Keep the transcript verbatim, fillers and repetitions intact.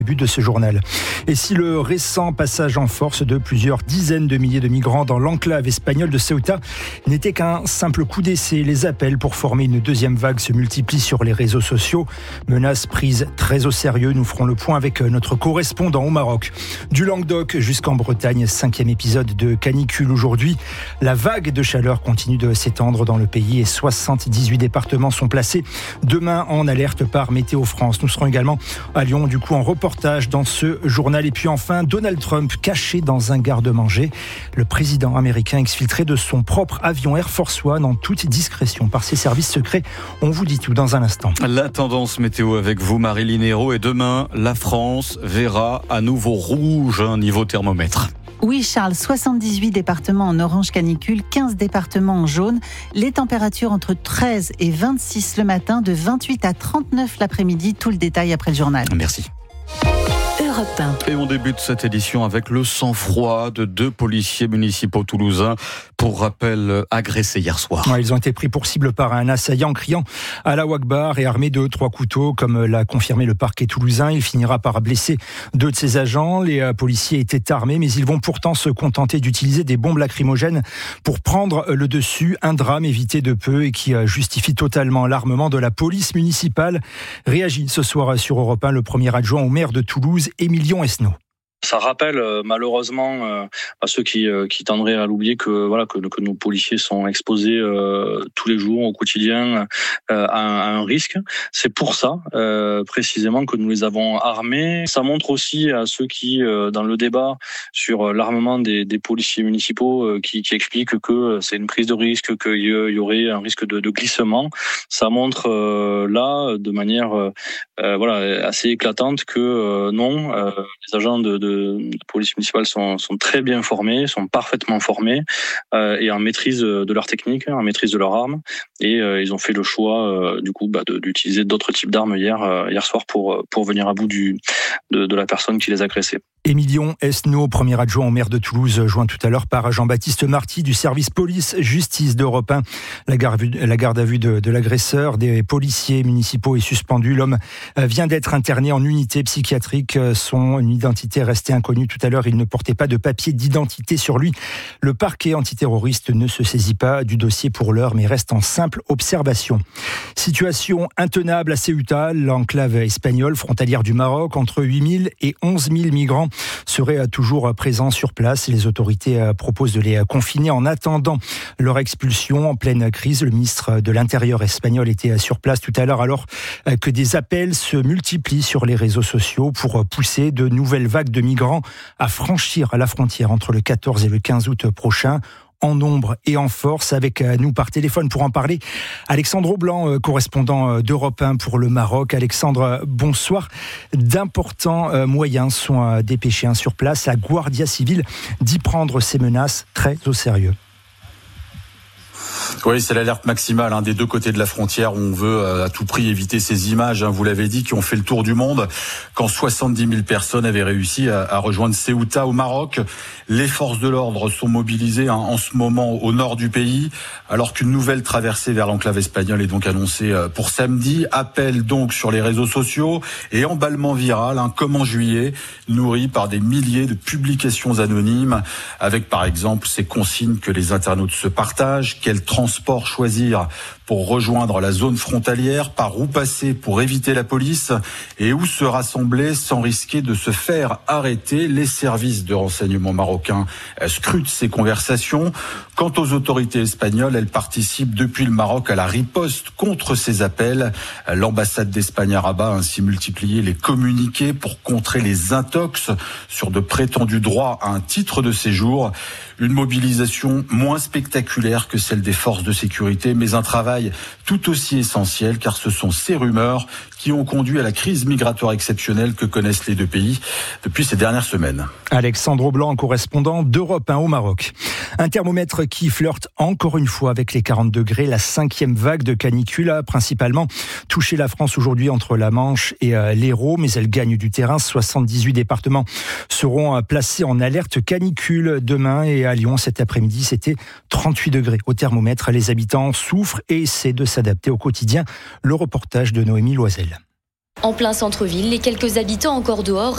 Début de ce journal. Et si le récent passage en force de plusieurs dizaines de milliers de migrants dans l'enclave espagnole de Ceuta n'était qu'un simple coup d'essai, les appels pour former une deuxième vague se multiplient sur les réseaux sociaux. Menaces prises très au sérieux. Nous ferons le point avec notre correspondant au Maroc. Du Languedoc jusqu'en Bretagne, cinquième épisode de canicule aujourd'hui. La vague de chaleur continue de s'étendre dans le pays et soixante-dix-huit départements sont placés demain en alerte par Météo France. Nous serons également à Lyon, du coup en reportage dans ce journal. Et puis enfin, Donald Trump caché dans un garde-manger. Le président américain exfiltré de son propre avion Air Force One en toute discrétion par ses services secrets. On vous dit tout dans un instant. La tendance météo avec vous, Marie-Line Hérault. Et demain, la France verra à nouveau rouge un niveau thermomètre. Oui Charles, soixante-dix-huit départements en orange canicule, quinze départements en jaune. Les températures entre treize et vingt-six le matin, de vingt-huit à trente-neuf l'après-midi. Tout le détail après le journal. Merci. Europe un. Et on débute cette édition avec le sang-froid de deux policiers municipaux toulousains, pour rappel agressés hier soir. Ouais, ils ont été pris pour cible par un assaillant criant Allahu Akbar et armé de trois couteaux, comme l'a confirmé le parquet toulousain. Il finira par blesser deux de ses agents. Les policiers étaient armés, mais ils vont pourtant se contenter d'utiliser des bombes lacrymogènes pour prendre le dessus. Un drame évité de peu et qui justifie totalement l'armement de la police municipale. Réagit ce soir sur Europe un le premier adjoint au maire de Toulouse, Émilion Esnault. Ça rappelle euh, malheureusement euh, à ceux qui, euh, qui tendraient à l'oublier que voilà que, que nos policiers sont exposés euh, tous les jours au quotidien euh, à, un, à un risque. C'est pour ça euh, précisément que nous les avons armés. Ça montre aussi à ceux qui euh, dans le débat sur l'armement des, des policiers municipaux euh, qui, qui expliquent que c'est une prise de risque, qu'il y aurait un risque de, de glissement. Ça montre euh, là de manière euh, voilà assez éclatante que euh, non, euh, les agents de, de de police municipale sont, sont très bien formés, sont parfaitement formés euh, et en maîtrise de leur technique, en maîtrise de leurs armes. Et euh, ils ont fait le choix euh, du coup bah, de, d'utiliser d'autres types d'armes hier, euh, hier soir pour, pour venir à bout du, de, de la personne qui les agressait. Émilion Esnault, premier adjoint au maire de Toulouse, joint tout à l'heure par Jean-Baptiste Marty du service police-justice d'Europe un. La garde, la garde à vue de, de l'agresseur des policiers municipaux est suspendue. L'homme vient d'être interné en unité psychiatrique. Son identité restait inconnue tout à l'heure. Il ne portait pas de papier d'identité sur lui. Le parquet antiterroriste ne se saisit pas du dossier pour l'heure, mais reste en simple observation. Situation intenable à Ceuta, l'enclave espagnole frontalière du Maroc. Entre huit mille et onze mille migrants seraient toujours présents sur place. Les autorités proposent de les confiner en attendant leur expulsion en pleine crise. Le ministre de l'Intérieur espagnol était sur place tout à l'heure alors que des appels se multiplient sur les réseaux sociaux pour pousser de nouvelles vagues de migrants à franchir la frontière entre le quatorze et le quinze août prochain. En nombre et en force. Avec nous par téléphone pour en parler, Alexandre Aublanc, correspondant d'Europe un pour le Maroc. Alexandre, bonsoir. D'importants moyens sont dépêchés sur place. La Guardia Civile dit prendre ces menaces très au sérieux. Oui, c'est l'alerte maximale hein, des deux côtés de la frontière où on veut euh, à tout prix éviter ces images, hein, vous l'avez dit, qui ont fait le tour du monde quand soixante-dix mille personnes avaient réussi à, à rejoindre Ceuta au Maroc. Les forces de l'ordre sont mobilisées hein, en ce moment au nord du pays, alors qu'une nouvelle traversée vers l'enclave espagnole est donc annoncée euh, pour samedi. Appel donc sur les réseaux sociaux et emballement viral, hein, comme en juillet, nourri par des milliers de publications anonymes, avec par exemple ces consignes que les internautes se partagent. Quel transport choisir pour rejoindre la zone frontalière, par où passer pour éviter la police et où se rassembler sans risquer de se faire arrêter. Les services de renseignement marocains scrutent ces conversations. Quant aux autorités espagnoles, elles participent depuis le Maroc à la riposte contre ces appels. L'ambassade d'Espagne à Rabat a ainsi multiplié les communiqués pour contrer les intox sur de prétendus droits à un titre de séjour. Une mobilisation moins spectaculaire que celle des forces de sécurité, mais un travail tout aussi essentiel, car ce sont ces rumeurs qui ont conduit à la crise migratoire exceptionnelle que connaissent les deux pays depuis ces dernières semaines. Alexandre Aublanc, correspondant d'Europe un au Maroc. Un thermomètre qui flirte encore une fois avec les quarante degrés. La cinquième vague de canicule a principalement touché la France aujourd'hui entre la Manche et l'Hérault, mais elle gagne du terrain. soixante-dix-huit départements seront placés en alerte canicule demain, et à Lyon cet après-midi, c'était trente-huit degrés au thermomètre. Les habitants souffrent et essaient de s'adapter au quotidien. Le reportage de Noémie Loisel. En plein centre-ville, les quelques habitants encore dehors